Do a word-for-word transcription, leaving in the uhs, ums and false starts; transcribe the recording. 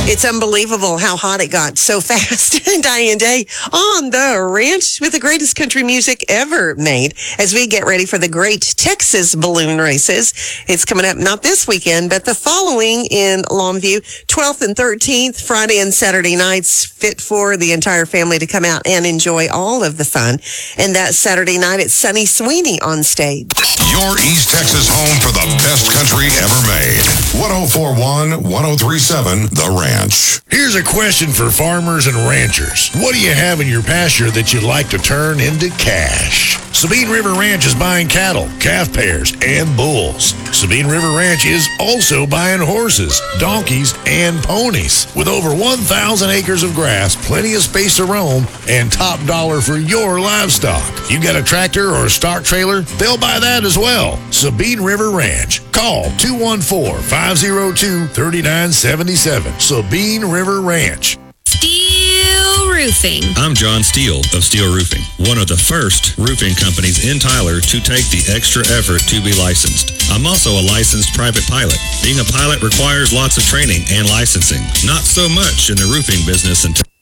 It's unbelievable how hot it got so fast. Diane Day on the ranch with the greatest country music ever made as we get ready for the great Texas balloon races. It's coming up not this weekend, but the following in Longview, twelfth and thirteenth, Friday and Saturday nights, fit for the entire family to come out and enjoy all of the fun. And that Saturday night, it's Sunny Sweeney on stage. Your East Texas home for the best country ever made. ten forty-one, ten thirty-seven, The Ranch. Here's a question for farmers and ranchers. What do you have in your pasture that you'd like to turn into cash? Sabine River Ranch is buying cattle, calf pairs, and bulls. Sabine River Ranch is also buying horses, donkeys, and ponies. With over one thousand acres of grass, plenty of space to roam, and top dollar for your livestock. You got a tractor or a stock trailer? They'll buy that as well. Sabine River Ranch. Call two one four, five oh two, three nine seven seven. Sabine River Ranch. Steel Roofing. I'm John Steele of Steel Roofing, one of the first roofing companies in Tyler to take the extra effort to be licensed. I'm also a licensed private pilot. Being a pilot requires lots of training and licensing. Not so much in the roofing business until